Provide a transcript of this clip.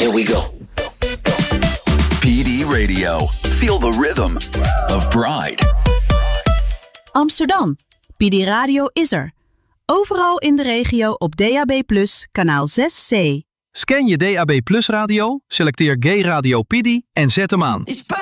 Here we go. PD Radio. Feel the rhythm of Pride. Amsterdam. PD Radio is er. Overal in de regio op DAB+, kanaal 6C. Scan je DAB Plus radio, selecteer Gay Radio PD en zet hem aan.